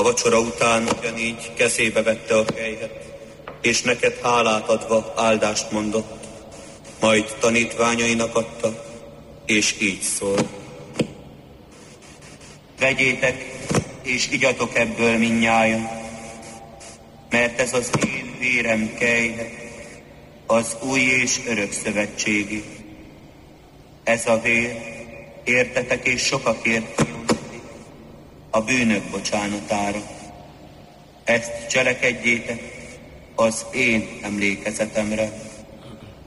A vacsora után ugyanígy kezébe vette a kelyhet, és neked hálát adva áldást mondott, majd tanítványainak adta, és így szól. Vegyétek, és igyatok ebből mindnyájan, mert ez az én vérem kelyhe, az új és örök szövetségi. Ez a vér, értetek és sokakért kiontatik a bűnök bocsánatára. Ezt cselekedjétek az én emlékezetemre.